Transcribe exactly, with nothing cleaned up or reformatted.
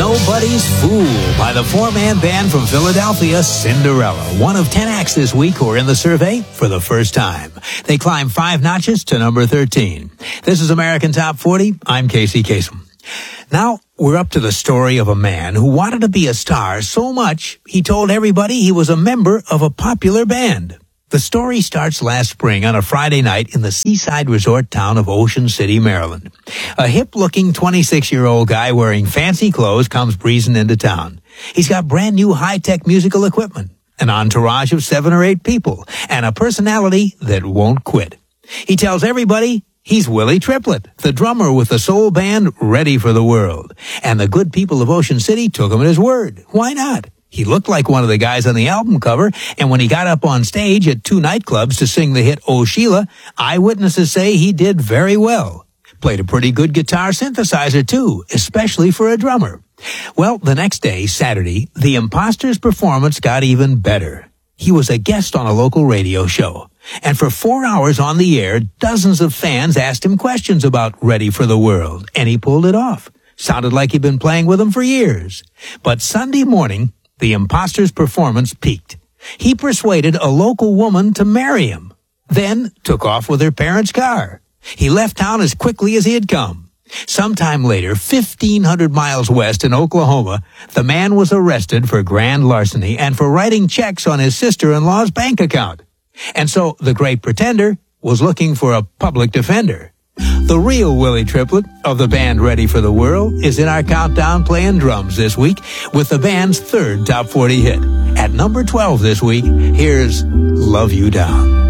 Nobody's Fool by the four-man band from Philadelphia, Cinderella. One of ten acts this week who are in the survey for the first time. They climb five notches to number thirteen. This is American Top forty. I'm Casey Kasem. Now, we're up to the story of a man who wanted to be a star so much he told everybody he was a member of a popular band. The story starts last spring on a Friday night in the seaside resort town of Ocean City, Maryland. A hip-looking twenty-six-year-old guy wearing fancy clothes comes breezing into town. He's got brand-new high-tech musical equipment, an entourage of seven or eight people, and a personality that won't quit. He tells everybody he's Willie Triplett, the drummer with the soul band Ready for the World. And the good people of Ocean City took him at his word. Why not? He looked like one of the guys on the album cover, and when he got up on stage at two nightclubs to sing the hit Oh Sheila, eyewitnesses say he did very well. Played a pretty good guitar synthesizer, too, especially for a drummer. Well, the next day, Saturday, the Imposter's performance got even better. He was a guest on a local radio show, and for four hours on the air, dozens of fans asked him questions about Ready for the World, and he pulled it off. Sounded like he'd been playing with them for years. But Sunday morning, the Imposter's performance peaked. He persuaded a local woman to marry him, then took off with her parents' car. He left town as quickly as he had come. Sometime later, fifteen hundred miles west in Oklahoma, the man was arrested for grand larceny and for writing checks on his sister-in-law's bank account. And so the great pretender was looking for a public defender. The real Willie Triplett of the band Ready for the World is in our countdown playing drums this week with the band's third top forty hit. At number twelve this week, here's Love You Down.